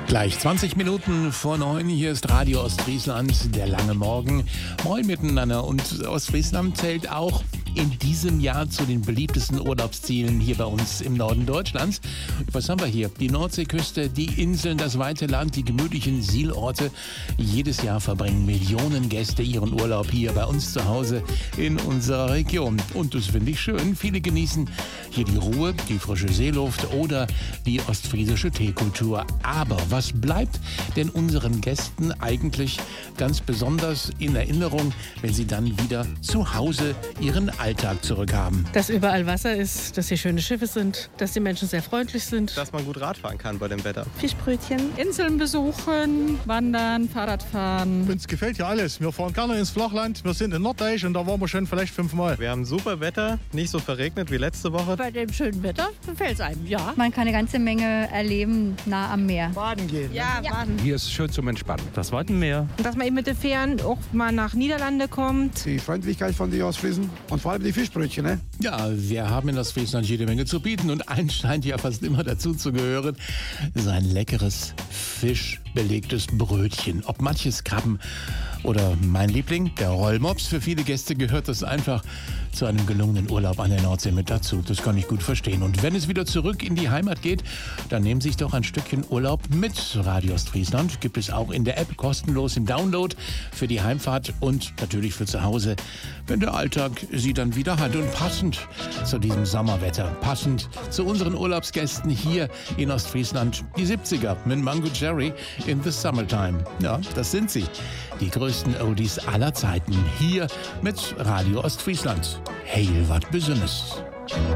Gleich 20 Minuten vor 9, hier ist Radio Ostfriesland, der lange Morgen. Moin miteinander, und Ostfriesland zählt auch in diesem Jahr zu den beliebtesten Urlaubszielen hier bei uns im Norden Deutschlands. Was haben wir hier? Die Nordseeküste, die Inseln, das weite Land, die gemütlichen Sielorte. Jedes Jahr verbringen Millionen Gäste ihren Urlaub hier bei uns zu Hause in unserer Region. Und das finde ich schön. Viele genießen hier die Ruhe, die frische Seeluft oder die ostfriesische Teekultur. Aber was bleibt denn unseren Gästen eigentlich ganz besonders in Erinnerung, wenn sie dann wieder zu Hause ihren Alltag zurückhaben? Dass überall Wasser ist, dass hier schöne Schiffe sind, dass die Menschen sehr freundlich sind. Dass man gut Radfahren kann bei dem Wetter. Fischbrötchen. Inseln besuchen, wandern, Fahrradfahren. Uns gefällt ja alles. Wir fahren gerne ins Flachland. Wir sind in Norddeich und da waren wir schon vielleicht 5-mal. Wir haben super Wetter, nicht so verregnet wie letzte Woche. Bei dem schönen Wetter gefällt es einem, ja. Man kann eine ganze Menge erleben nah am Meer. Baden gehen. Ja, baden. Hier ist schön zum Entspannen. Das Wattenmeer. Dass man eben mit den Fähren auch mal nach Niederlande kommt. Die Freundlichkeit von den Ostfriesen und vor allem die Fischbrötchen, ne? Ja, wir haben in Ostfriesland jede Menge zu bieten und eins scheint ja fast immer dazu zu gehören: sein leckeres fischbelegtes Brötchen. Ob manches Krabben oder mein Liebling, der Rollmops. Für viele Gäste gehört das einfach zu einem gelungenen Urlaub an der Nordsee mit dazu. Das kann ich gut verstehen. Und wenn es wieder zurück in die Heimat geht, dann nehmen Sie sich doch ein Stückchen Urlaub mit. Radio Ostfriesland gibt es auch in der App kostenlos im Download für die Heimfahrt und natürlich für zu Hause, wenn der Alltag Sie dann wieder hat. Und passend zu diesem Sommerwetter, passend zu unseren Urlaubsgästen hier in Ostfriesland, die 70er mit Mango Jerry in the Summertime. Ja, das sind sie. Die größten Oldies aller Zeiten hier mit Radio Ostfriesland. Heil wat Besonnes.